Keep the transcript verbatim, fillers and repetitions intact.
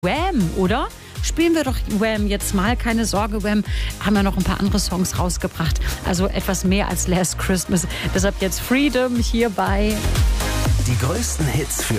Wham, oder? Spielen wir doch Wham jetzt mal. Keine Sorge, Wham haben ja noch ein paar andere Songs rausgebracht. Also etwas mehr als Last Christmas. Deshalb jetzt Freedom hier bei... Die größten Hits für